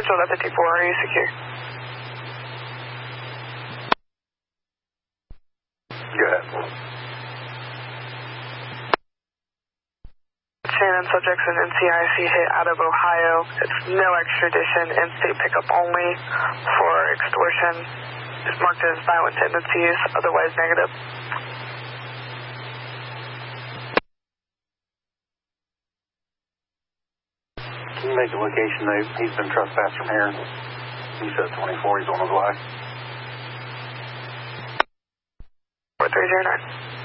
Central to 54, are you secure? Go ahead. Shannon, subjects in NCIC hit out of Ohio. It's no extradition, in-state pickup only for extortion. It's marked as violent tendencies, otherwise negative. Can you make a location note? He's been trespassed from here. He said 24, he's on his way. 4309.